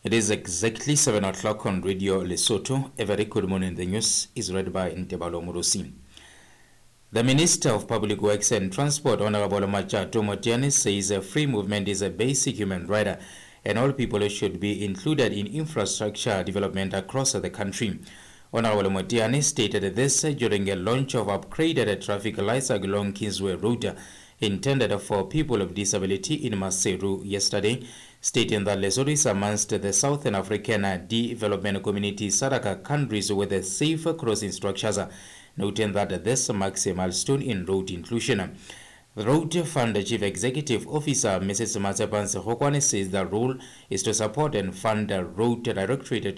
It is exactly 7 o'clock on Radio Lesotho. A very good morning. The news is read by Ntebalo Murusi. The Minister of Public Works and Transport, Honorable Machato Motiani, says free movement is a basic human right and all people should be included in infrastructure development across the country. Honorable Motiani stated this during a launch of upgraded traffic lights along Kingsway Road intended for people with disability in Maseru yesterday, stating that Lesotho is amongst the Southern African Development Community SADC countries with the safe crossing structures, noting that this marks a milestone in road inclusion. The Road Fund Chief Executive Officer Mrs. Matsepanse Hokwane says the role is to support and fund the Road Directorate